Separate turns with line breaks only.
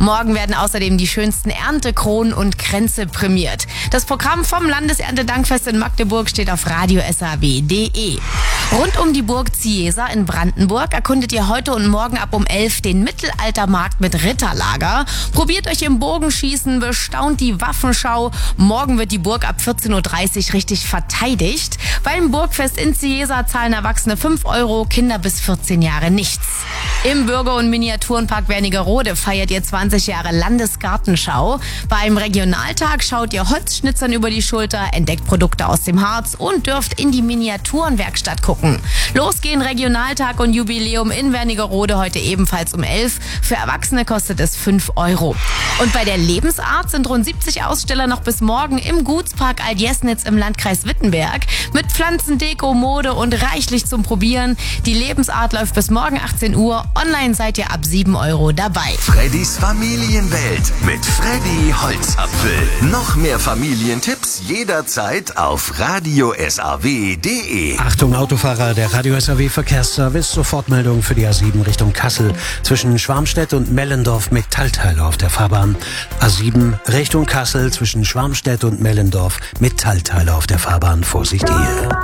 Morgen werden außerdem die schönsten Erntekronen und Kränze prämiert. Das Programm vom Landeserntedankfest in Magdeburg steht auf radiosaw.de. Rund um die Burg Ciesa in Brandenburg erkundet ihr heute und morgen ab um 11 den Mittelaltermarkt mit Ritterlager. Probiert euch im Bogenschießen, bestaunt die Waffenschau. Morgen wird die Burg ab 14.30 Uhr richtig verteidigt. Beim Burgfest in Ciesa zahlen Erwachsene 5 €, Kinder bis 14 Jahre nichts. Im Bürger- und Miniaturenpark Wernigerode feiert ihr 20 Jahre Landesgartenschau. Beim Regionaltag schaut ihr Holzschnitzern über die Schulter, entdeckt Produkte aus dem Harz und dürft in die Miniaturenwerkstatt gucken. Los gehen Regionaltag und Jubiläum in Wernigerode heute ebenfalls um 11. Für Erwachsene kostet es 5 €. Und bei der Lebensart sind rund 70 Aussteller noch bis morgen im Gutspark Alt-Jesnitz im Landkreis Wittenberg. Mit Pflanzen, Deko, Mode und reichlich zum Probieren. Die Lebensart läuft bis morgen 18 Uhr. Online seid ihr ab 7 € dabei.
Freddys Familienwelt mit Freddy Holzapfel. Noch mehr Familientipps jederzeit auf radiosaw.de.
Achtung Autofahrer, der Radio SAW Verkehrsservice. Sofortmeldung für die A7 Richtung Kassel. Zwischen Schwarmstedt und Mellendorf Metallteile auf der Fahrbahn. A7 Richtung Kassel zwischen Schwarmstedt und Mellendorf Metallteile auf der Fahrbahn. Vorsicht hier.